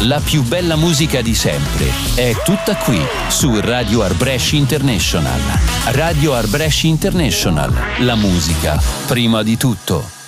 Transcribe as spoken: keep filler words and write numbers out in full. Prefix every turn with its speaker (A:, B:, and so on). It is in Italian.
A: La più bella musica di sempre è tutta qui su Radio Arbresh International. Radio Arbresh International, la musica prima di tutto.